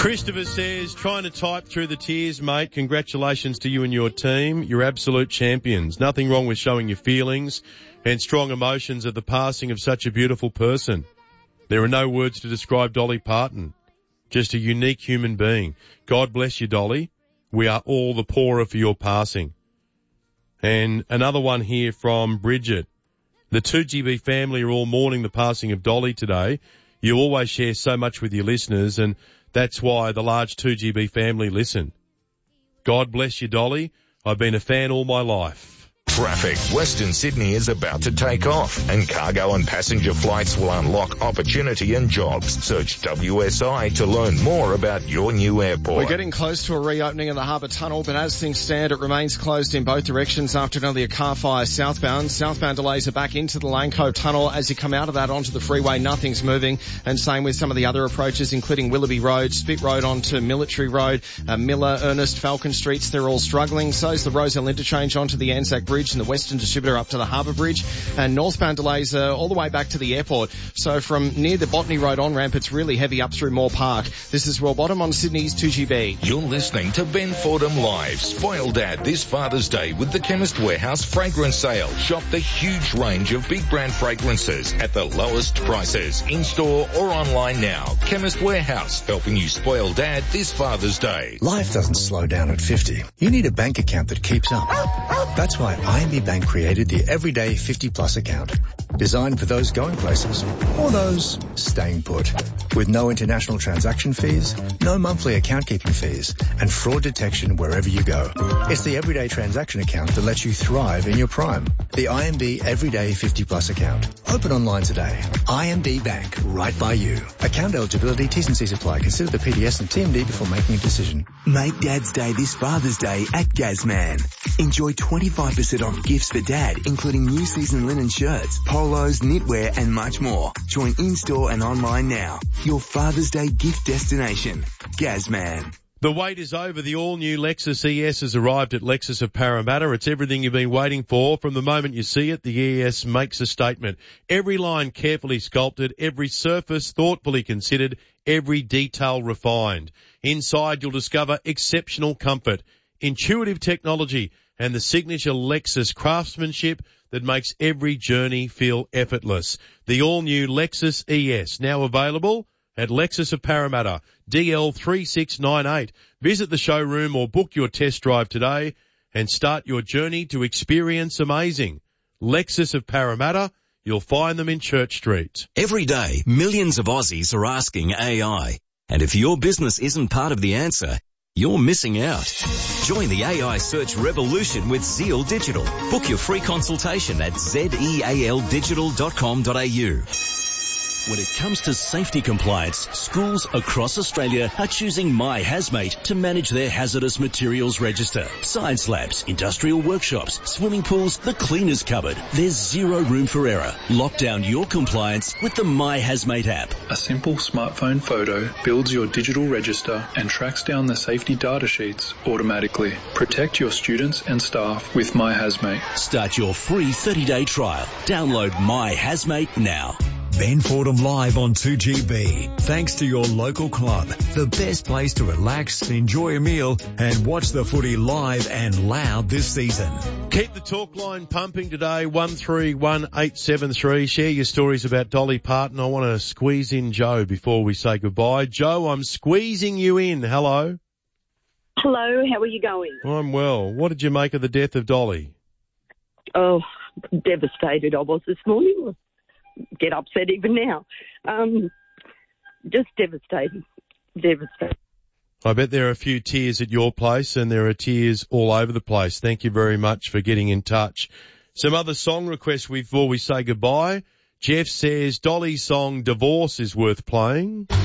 Christopher says, trying to type through the tears, mate. Congratulations to you and your team. You're absolute champions. Nothing wrong with showing your feelings and strong emotions at the passing of such a beautiful person. There are no words to describe Dolly Parton. Just a unique human being. God bless you, Dolly. We are all the poorer for your passing. And another one here from Bridget. The 2GB family are all mourning the passing of Dolly today. You always share so much with your listeners, and that's why the large 2GB family listen. God bless you, Dolly. I've been a fan all my life. Traffic. Western Sydney is about to take off, and cargo and passenger flights will unlock opportunity and jobs. Search WSI to learn more about your new airport. We're getting close to a reopening of the Harbour Tunnel, but as things stand, it remains closed in both directions after nearly a car fire southbound. Southbound delays are back into the Lane Cove Tunnel. As you come out of that onto the freeway, nothing's moving, and same with some of the other approaches, including Willoughby Road, Spit Road onto Military Road, Miller, Ernest, Falcon Streets. They're all struggling. So's the Rozelle Interchange onto the Anzac Bridge and the Western Distributor up to the Harbour Bridge, and northbound delays are all the way back to the airport. So from near the Botany Road on-ramp, it's really heavy up through Moore Park. This is Royal Bottom on Sydney's 2GB. You're listening to Ben Fordham Live. Spoil Dad this Father's Day with the Chemist Warehouse fragrance sale. Shop the huge range of big brand fragrances at the lowest prices, in-store or online now. Chemist Warehouse, helping you spoil Dad this Father's Day. Life doesn't slow down at 50. You need a bank account that keeps up. That's why IMB Bank created the Everyday 50 Plus account, designed for those going places or those staying put. With no international transaction fees, no monthly account keeping fees, and fraud detection wherever you go. It's the Everyday transaction account that lets you thrive in your prime. The IMB Everyday 50 Plus account. Open online today. IMB Bank, right by you. Account eligibility, T's and C's apply. Consider the PDS and TMD before making a decision. Make Dad's Day this Father's Day at Gazman. Enjoy 25% off gifts for Dad, including new season linen shirts, polos, knitwear, and much more. Join in-store and online now. Your Father's Day gift destination. Gazman. The wait is over. The all-new Lexus ES has arrived at Lexus of Parramatta. It's everything you've been waiting for. From the moment you see it, the ES makes a statement. Every line carefully sculpted, every surface thoughtfully considered, every detail refined. Inside, you'll discover exceptional comfort, intuitive technology, and the signature Lexus craftsmanship that makes every journey feel effortless. The all-new Lexus ES, now available at Lexus of Parramatta, DL3698. Visit the showroom or book your test drive today and start your journey to experience amazing. Lexus of Parramatta, you'll find them in Church Street. Every day, millions of Aussies are asking AI. And if your business isn't part of the answer, you're missing out. Join the AI search revolution with Zeal Digital. Book your free consultation at zealdigital.com.au. When it comes to safety compliance, schools across Australia are choosing My Hazmate to manage their hazardous materials register. Science labs, industrial workshops, swimming pools, the cleaners cupboard. There's zero room for error. Lock down your compliance with the My Hazmate app. A simple smartphone photo builds your digital register and tracks down the safety data sheets automatically. Protect your students and staff with My Hazmate. Start your free 30-day trial. Download My Hazmate now. Ben Fordham Live on 2GB. Thanks to your local club, the best place to relax, enjoy a meal, and watch the footy live and loud this season. Keep the talk line pumping today, 131873. Share your stories about Dolly Parton. I want to squeeze in Joe before we say goodbye. Joe, I'm squeezing you in. Hello. Hello, how are you going? I'm well. What did you make of the death of Dolly? Oh, devastated I was this morning. Get upset even now. Just devastating. I bet there are a few tears at your place and there are tears all over the place. Thank you very much for getting in touch. Some other song requests before we say goodbye. Jeff says Dolly's song Divorce is worth playing.